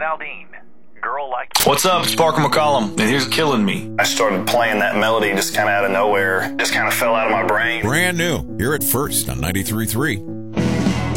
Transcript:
Aldean. Girl Like You. What's up? It's Parker McCollum, and here's Killing Me. I started playing that melody just kind of out of nowhere. Just kind of fell out of my brain. Brand new, here at First on 93.3.